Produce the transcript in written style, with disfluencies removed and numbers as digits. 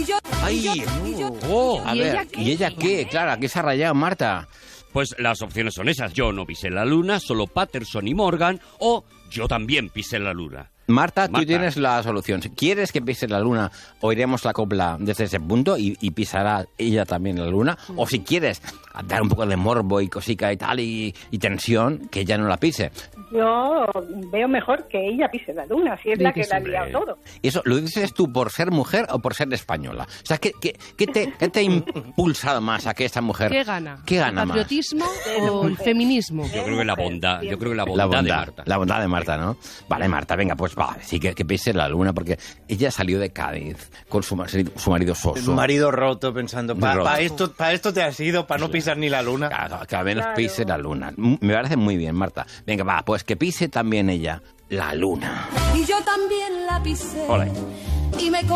¡Ay! A ver, ¿y ella qué? Claro, ¿a qué se ha rayado, Marta? Pues las opciones son esas. Yo no pisé la luna, solo Patterson y Morgan, o yo también pisé la luna. Marta, tú tienes la solución. Si quieres que pise la luna, oiremos la copla desde ese punto y pisará ella también la luna. O si quieres dar un poco de morbo y cosica y tal y tensión, que ella no la pise. Yo veo mejor que ella pise la luna, si es la que la ha liado todo. ¿Y eso lo dices tú por ser mujer o por ser española? O sea, ¿qué te ha impulsado más a que esta mujer... ¿Qué gana? ¿Qué gana ¿El más? patriotismo o el feminismo? Yo creo que la bondad. Yo creo que la bondad de Marta. La bondad de Marta, ¿no? Vale, Marta, venga, pues va, sí que pise la luna, porque ella salió de Cádiz con su marido Soso. Un marido roto, pensando, para esto te has ido, para no pisar ni la luna. Claro, que al menos pise la luna. Me parece muy bien, Marta. Venga, va, pues que pise también ella la luna. Y yo también la pisé. Ole. Y me